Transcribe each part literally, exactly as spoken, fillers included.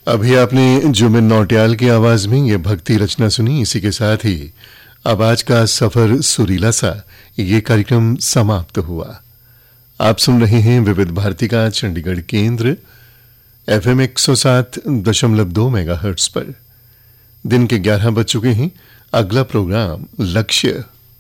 अभी आपने जुमिन नौटियाल की आवाज में ये भक्ति रचना सुनी। इसी के साथ ही अब आज का सफर सुरीला सा ये कार्यक्रम समाप्त हुआ। आप सुन रहे हैं विविध भारती का चंडीगढ़ केंद्र एफएम एक सौ सात दशमलव दो मेगाहर्ट्ज पर। दिन के ग्यारह बज चुके हैं। अगला प्रोग्राम लक्ष्य।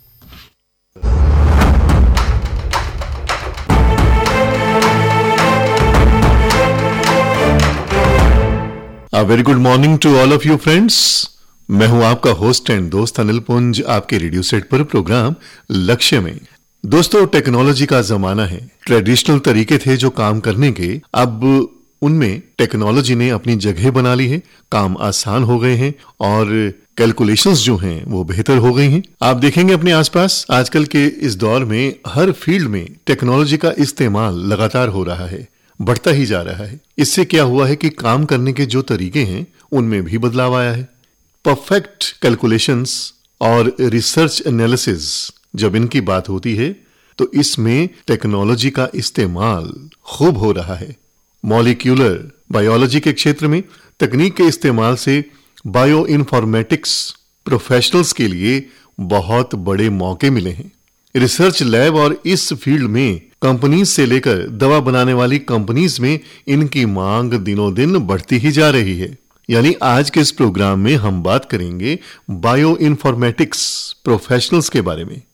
A very good morning to all of you friends। मैं हूं आपका होस्ट एंड दोस्त अनिल पुंज, आपके रेडियो सेट पर प्रोग्राम लक्ष्य में। दोस्तों, टेक्नोलॉजी का जमाना है। ट्रेडिशनल तरीके थे जो काम करने के, अब उनमें टेक्नोलॉजी ने अपनी जगह बना ली है। काम आसान हो गए हैं और कैलकुलेशंस जो हैं वो बेहतर हो गई हैं। आप देखेंगे अपने आसपास आजकल के इस दौर में हर फील्ड में टेक्नोलॉजी का इस्तेमाल लगातार हो रहा है, बढ़ता ही जा रहा है। इससे क्या हुआ है कि काम करने के जो तरीके हैं उनमें भी बदलाव आया है। परफेक्ट कैलकुलेशंस और रिसर्च एनालिसिस जब इनकी बात होती है तो इसमें टेक्नोलॉजी का इस्तेमाल खूब हो रहा है। मॉलिक्यूलर बायोलॉजी के क्षेत्र में तकनीक के इस्तेमाल से बायो इन्फॉर्मेटिक्स प्रोफेशनल्स के लिए बहुत बड़े मौके मिले हैं। रिसर्च लैब और इस फील्ड में कंपनीज से लेकर दवा बनाने वाली कंपनीज में इनकी मांग दिनों दिन बढ़ती ही जा रही है। यानी आज के इस प्रोग्राम में हम बात करेंगे बायो इन्फॉर्मेटिक्स प्रोफेशनल्स के बारे में।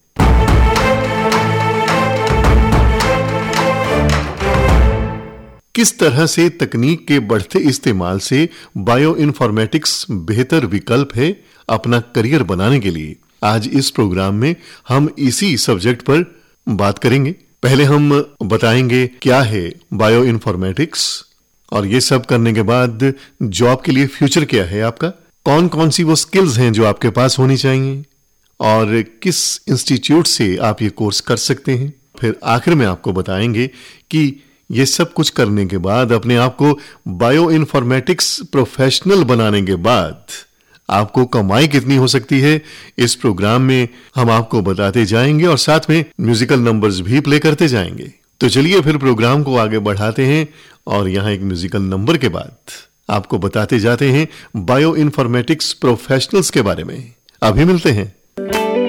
किस तरह से तकनीक के बढ़ते इस्तेमाल से बायो इन्फॉर्मेटिक्स बेहतर विकल्प है अपना करियर बनाने के लिए। आज इस प्रोग्राम में हम इसी सब्जेक्ट पर बात करेंगे। पहले हम बताएंगे क्या है बायो इन्फॉर्मेटिक्स, और ये सब करने के बाद जॉब के लिए फ्यूचर क्या है आपका, कौन कौन सी वो स्किल्स हैं जो आपके पास होनी चाहिए और किस इंस्टीट्यूट से आप ये कोर्स कर सकते हैं। फिर आखिर में आपको बताएंगे कि ये सब कुछ करने के बाद अपने आप को बायो इन्फॉर्मेटिक्स प्रोफेशनल बनाने के बाद आपको कमाई कितनी हो सकती है। इस प्रोग्राम में हम आपको बताते जाएंगे और साथ में म्यूजिकल नंबर्स भी प्ले करते जाएंगे। तो चलिए फिर प्रोग्राम को आगे बढ़ाते हैं और यहाँ एक म्यूजिकल नंबर के बाद आपको बताते जाते हैं बायो इन्फॉर्मेटिक्स प्रोफेशनल्स के बारे में। अभी मिलते हैं।